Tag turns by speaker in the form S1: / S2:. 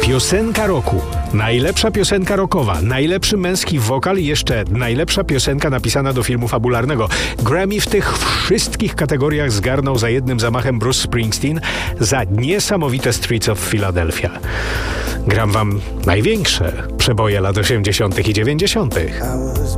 S1: Piosenka roku, najlepsza piosenka rockowa, najlepszy męski wokal i jeszcze najlepsza piosenka napisana do filmu fabularnego. Grammy w tych wszystkich kategoriach zgarnął za jednym zamachem Bruce Springsteen za niesamowite Streets of Philadelphia. Gram wam największe przeboje lat 80. i 90.